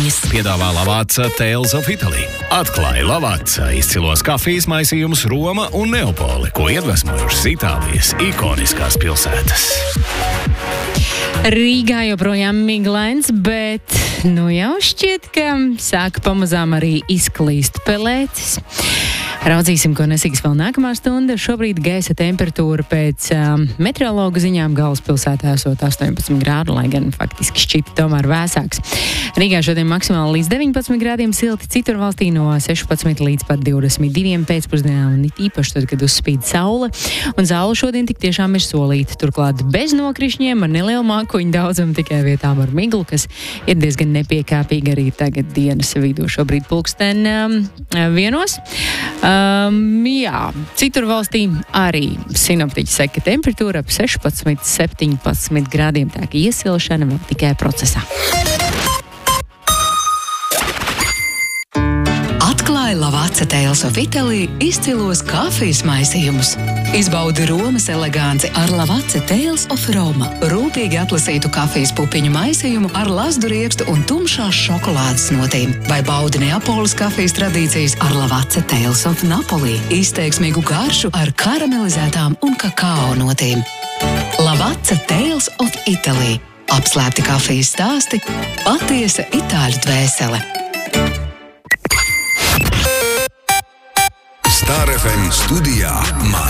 Itālijas. Piedāvā Lavazza Tales of Italy. Atklāja Lavazza izcilos kafijas maisījumus Roma un Neapoli, ko iedvesmojušas Itālijas ikoniskās pilsētas. Rīgā joprojām miglains, bet jau šķiet, ka sāka pamazām arī izklīst pelēcis. Raudzīsim, ko nesīgs vēl nākamā stunda. Šobrīd gaisa temperatūra pēc meteorologu ziņām galvaspilsētā esot 18 grādu, lai gan faktiski šķita tomēr vēsāks. Rīgā šodien maksimāli līdz 19 grādiem silti, citur valstī no 16 līdz pat 22 pēcpusdienā, un it īpaši tad, kad uzspīd saule. Un saule šodien tik tiešām ir solīta, turklāt bez nokrišņiem, ar nelielu mākoņu daudzumu, tikai vietām ar miglu, kas ir diezgan nepiekāpīgi arī tagad dienas vidū. Šobrīd pulksten 1. Jā, citur valstī arī sinoptiķi saka, ka temperatūra ap 16-17 grādiem, tā ka iesilšana vēl tikai procesā. Atklāja Lavazza Tales of Italy izcilos kafijas maisījumus. Izbaudi Romas eleganci ar Lavazza Tales of Roma. Rūpīgi atlasītu kafijas pupiņu maisījumu ar lazdu riekstu un tumšās šokolādes notīm. Vai baudi Neapoles kafijas tradīcijas ar Lavazza Tales of Napoli. Izteiksmīgu garšu ar karamelizētām un kakao notīm. Lavazza Tales of Italy. Apslēpti kafijas stāsti, patiesa itāļu dvēsele. Star FM studijā